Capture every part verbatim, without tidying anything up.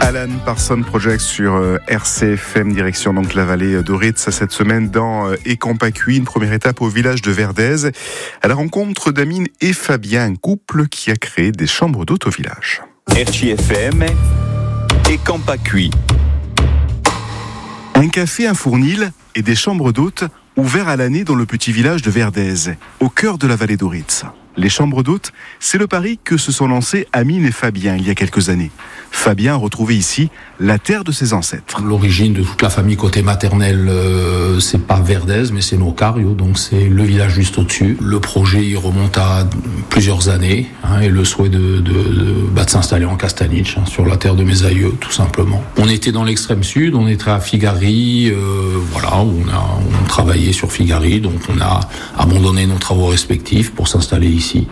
Alan Parsons Project sur R C F M, direction donc la vallée d'Auritz cette semaine dans Écampacui, une première étape au village de Verdez, à la rencontre d'Amine et Fabien, un couple qui a créé des chambres d'hôtes au village. R C F M, Écampacui. Un café, un fournil et des chambres d'hôtes ouverts à l'année dans le petit village de Verdez, au cœur de la vallée d'Auritz. Les chambres d'hôtes, c'est le pari que se sont lancés Amine et Fabien il y a quelques années. Fabien a retrouvé ici la terre de ses ancêtres. L'origine de toute la famille côté maternel, euh, c'est pas Verdez, mais c'est Nocario, donc c'est le village juste au-dessus. Le projet, il remonte à plusieurs années, hein, et le souhait de, de, de, bah, de s'installer en Castaniche, hein, sur la terre de mes aïeux, tout simplement. On était dans l'extrême sud, on était à Figari, euh, voilà, où on a on travaillait sur Figari, donc on a abandonné nos travaux respectifs pour s'installer ici.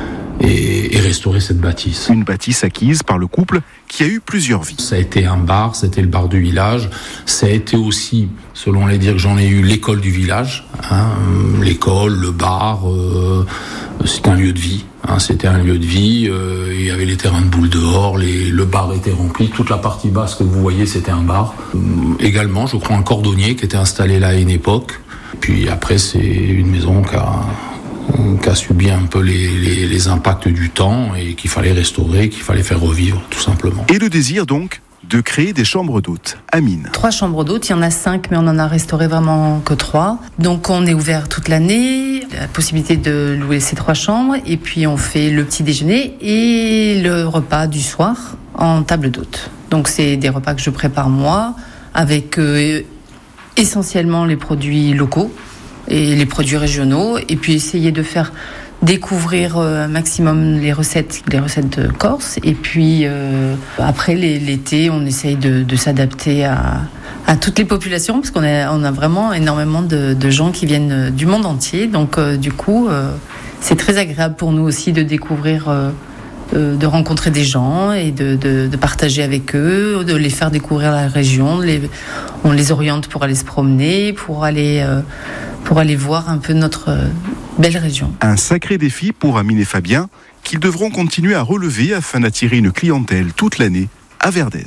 Et, et restaurer cette bâtisse. Une bâtisse acquise par le couple qui a eu plusieurs vies. Ça a été un bar, c'était le bar du village. Ça a été aussi, selon les dires que j'en ai eu, l'école du village. Hein, l'école, le bar, euh, c'était un lieu de vie. Hein, c'était un lieu de vie. Euh, il y avait les terrains de boules dehors, les, le bar était rempli. Toute la partie basse que vous voyez, c'était un bar. Euh, également, je crois, un cordonnier qui était installé là à une époque. Puis après, c'est une maison qui a... qui a subi un peu les, les, les impacts du temps et qu'il fallait restaurer, qu'il fallait faire revivre, tout simplement. Et le désir donc de créer des chambres d'hôtes. Amine. Trois chambres d'hôtes, il y en a cinq, mais on en a restauré vraiment que trois. Donc on est ouvert toute l'année, la possibilité de louer ces trois chambres, et puis on fait le petit déjeuner et le repas du soir en table d'hôtes. Donc c'est des repas que je prépare moi, avec euh, essentiellement les produits locaux et les produits régionaux, et puis essayer de faire découvrir un euh, maximum les recettes, les recettes de Corse. Et puis euh, après les, l'été, on essaye de, de s'adapter à, à toutes les populations, parce qu'on a, on a vraiment énormément de, de gens qui viennent du monde entier. Donc euh, du coup, euh, c'est très agréable pour nous aussi de découvrir, euh, euh, de rencontrer des gens et de, de, de partager avec eux, de les faire découvrir la région. Les, on les oriente pour aller se promener, pour aller... Euh, pour aller voir un peu notre belle région. Un sacré défi pour Amine et Fabien, qu'ils devront continuer à relever afin d'attirer une clientèle toute l'année à Verdez.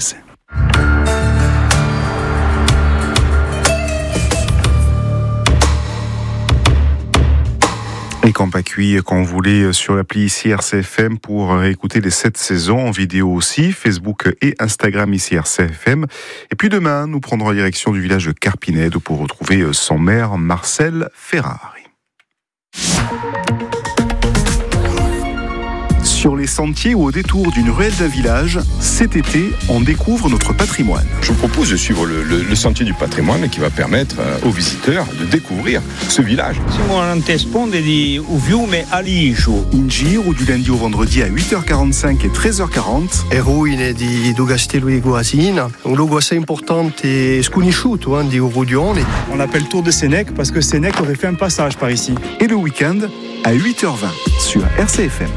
Écampacui, quand vous voulez, sur l'appli ici R C F M pour écouter les sept saisons en vidéo aussi, Facebook et Instagram ici R C F M. Et puis demain, nous prendrons la direction du village de Carpinedo pour retrouver son maire Marcel Ferrari. Sur les sentiers ou au détour d'une ruelle d'un village, cet été, on découvre notre patrimoine. Je vous propose de suivre le, le, le sentier du patrimoine qui va permettre aux visiteurs de découvrir ce village. Siamo all'antesponde di Uviume Alijo. In giro du lundi au vendredi à huit heures quarante-cinq et treize heures quarante. Le ruine di do Castello di Guasina, un luogo assez importante e sconosciuto hein, di Urudione. On l'appelle Tour de Sénèque parce que Sénèque aurait fait un passage par ici. Et le week-end à huit heures vingt sur R C F M.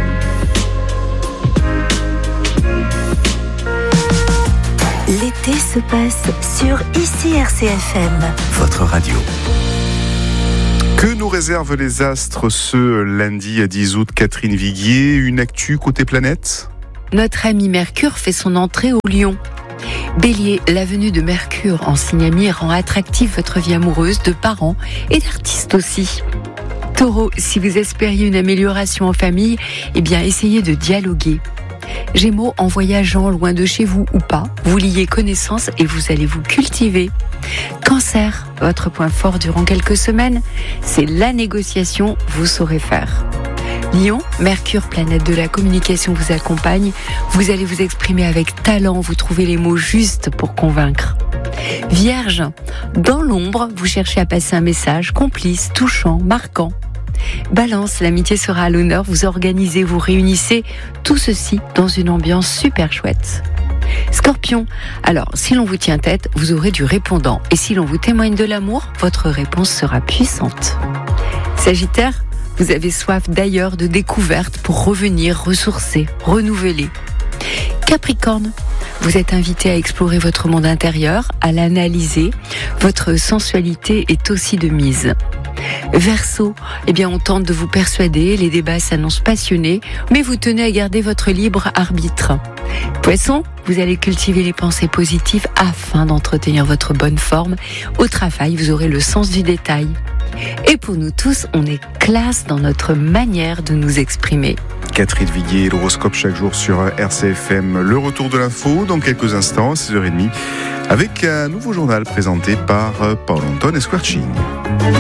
L'été se passe sur ici R C F M. Votre radio. Que nous réservent les astres ce lundi dix août, Catherine Viguier? Une actu côté planète? Notre ami Mercure fait son entrée au Lion. Bélier, la venue de Mercure en signe ami rend attractive votre vie amoureuse, de parents et d'artistes aussi. Taureau, si vous espériez une amélioration en famille, eh bien essayez de dialoguer. Gémeaux, en voyageant loin de chez vous ou pas, vous liez connaissance et vous allez vous cultiver. Cancer, votre point fort durant quelques semaines, c'est la négociation, vous saurez faire. Lion, Mercure, planète de la communication, vous accompagne. Vous allez vous exprimer avec talent, vous trouvez les mots justes pour convaincre. Vierge, dans l'ombre, vous cherchez à passer un message complice, touchant, marquant. Balance, l'amitié sera à l'honneur, vous organisez, vous réunissez, tout ceci dans une ambiance super chouette. Scorpion, alors si l'on vous tient tête, vous aurez du répondant, et si l'on vous témoigne de l'amour, votre réponse sera puissante. Sagittaire, vous avez soif d'ailleurs de découvertes pour revenir, ressourcer, renouveler. Capricorne, vous êtes invité à explorer votre monde intérieur, à l'analyser, votre sensualité est aussi de mise. Verseau, eh bien on tente de vous persuader, les débats s'annoncent passionnés, mais vous tenez à garder votre libre arbitre. Poisson, vous allez cultiver les pensées positives afin d'entretenir votre bonne forme. Au travail, vous aurez le sens du détail. Et pour nous tous, on est classe dans notre manière de nous exprimer. Catherine Viguier, l'horoscope chaque jour sur R C F M. Le retour de l'info dans quelques instants, à six heures trente, avec un nouveau journal présenté par Paul-Antoine Esquarcini.